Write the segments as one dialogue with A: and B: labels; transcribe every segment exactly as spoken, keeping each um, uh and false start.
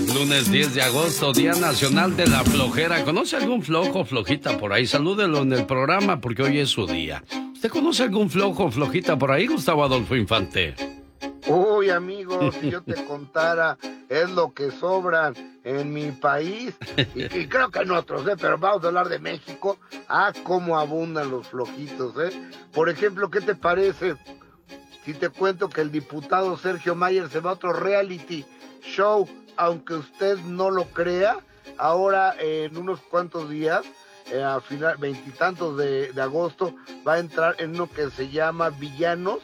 A: Lunes diez de agosto, Día Nacional de la Flojera. ¿Conoce algún flojo, flojita por ahí? Salúdelo en el programa porque hoy es su día. ¿Usted conoce algún flojo, flojita por ahí, Gustavo Adolfo Infante?
B: Uy, amigo, si yo te contara, es lo que sobran en mi país, y, y creo que en otros, ¿eh? Pero vamos a hablar de México. Ah, cómo abundan los flojitos, ¿eh? Por ejemplo, ¿qué te parece si te cuento que el diputado Sergio Mayer se va a otro reality show? Aunque usted no lo crea, ahora eh, en unos cuantos días, eh, a final, veintitantos de, de agosto, va a entrar en uno que se llama Villanos,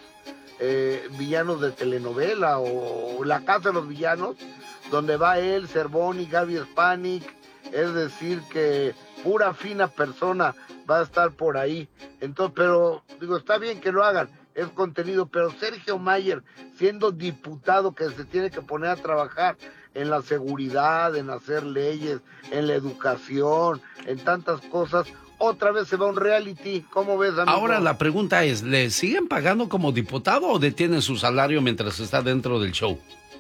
B: eh, Villanos de telenovela, o La Casa de los Villanos, donde va él, Cervón y Gaby Spanik. Es decir, que pura fina persona va a estar por ahí. Entonces, pero digo, está bien que lo hagan, es contenido, pero Sergio Mayer, siendo diputado que se tiene que poner a trabajar en la seguridad, en hacer leyes, en la educación, en tantas cosas, otra vez se va a un reality. ¿Cómo ves, amigo?
A: Ahora la pregunta es, ¿le siguen pagando como diputado o detienen su salario mientras está dentro del show?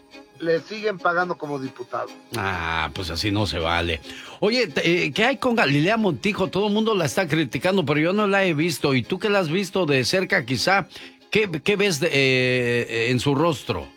B: Le siguen pagando como diputado.
A: Ah, pues así no se vale. Oye, eh, ¿qué hay con Galilea Montijo? Todo el mundo la está criticando, pero yo no la he visto. Y tú que la has visto de cerca, quizá, ¿qué, qué ves de, eh, en su rostro?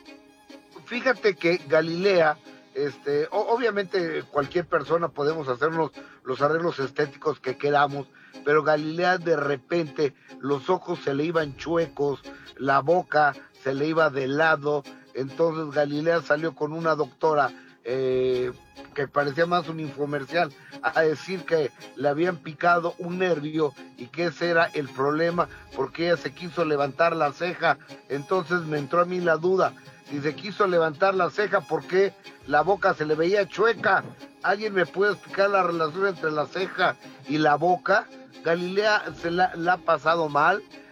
B: Fíjate que Galilea, este, obviamente cualquier persona podemos hacernos los arreglos estéticos que queramos, pero Galilea de repente los ojos se le iban chuecos, la boca se le iba de lado. Entonces Galilea salió con una doctora eh, que parecía más un infomercial a decir que le habían picado un nervio y que ese era el problema, porque ella se quiso levantar la ceja. Entonces me entró a mí la duda, si se quiso levantar la ceja, ¿por qué la boca se le veía chueca? ¿Alguien me puede explicar la relación entre la ceja y la boca? Galilea se la, la ha pasado mal.